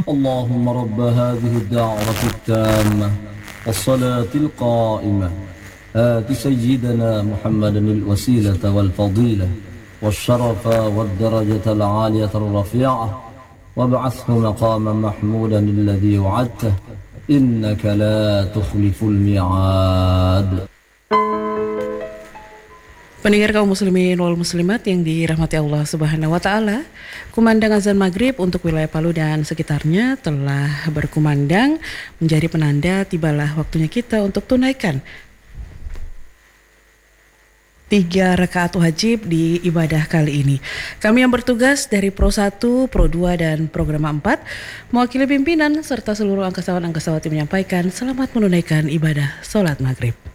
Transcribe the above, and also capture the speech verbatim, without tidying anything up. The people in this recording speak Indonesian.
اللهم رب هذه الدعوة التامة والصلاة القائمة آت سيدنا محمد الوسيلة والفضيلة والشرف والدرجة العالية الرفيعة وابعثه مقاما محمودا الذي وعدته إنك لا تخلف الميعاد. Pendengar kaum muslimin wal muslimat yang dirahmati Allah Subhanahu wa taala, kumandang azan maghrib untuk wilayah Palu dan sekitarnya telah berkumandang menjadi penanda tibalah waktunya kita untuk tunaikan tiga rakaat wajib di ibadah kali ini. Kami yang bertugas dari Pro satu, Pro dua dan Program empat mewakili pimpinan serta seluruh angkasawan-angkasawati menyampaikan selamat menunaikan ibadah sholat maghrib.